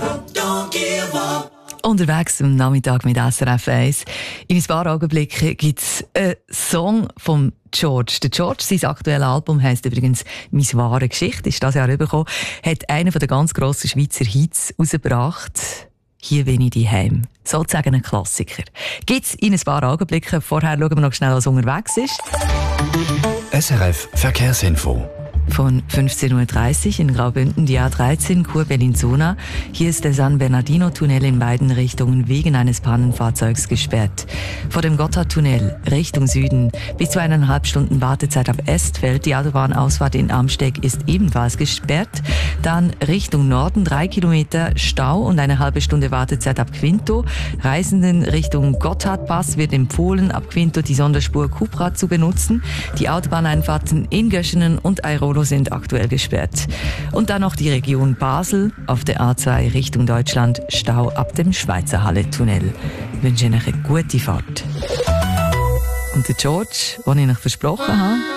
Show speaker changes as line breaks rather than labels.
Unterwegs am Nachmittag mit SRF 1. In ein paar Augenblicken gibt es einen Song von George. Der George, sein aktuelles Album heisst übrigens «Meine wahre Geschichte», ist das Jahr rübergekommen, hat einen der ganz grossen Schweizer Hits rausgebracht. «Hier bin ich daheim». Sozusagen ein Klassiker. Gibt's in ein paar Augenblicken. Vorher schauen wir noch schnell, was unterwegs ist.
SRF Verkehrsinfo.
Von 15.30 Uhr in Graubünden die A13 Chur-Bellinzona. Hier ist der San Bernardino-Tunnel in beiden Richtungen wegen eines Pannenfahrzeugs gesperrt. Vor dem Gotthardtunnel Richtung Süden bis zu 1,5 Stunden Wartezeit ab Estfeld. Die Autobahnausfahrt in Amsteg ist ebenfalls gesperrt. Dann Richtung Norden 3 Kilometer Stau und eine halbe Stunde Wartezeit ab Quinto. Reisenden Richtung Gotthardpass wird empfohlen, ab Quinto die Sonderspur Cupra zu benutzen. Die Autobahneinfahrten in Göschenen und Airolo sind aktuell gesperrt. Und dann noch die Region Basel auf der A2 Richtung Deutschland, Stau ab dem Schweizer Halle-Tunnel. Ich wünsche Ihnen eine gute Fahrt. Und der George, den ich euch versprochen habe,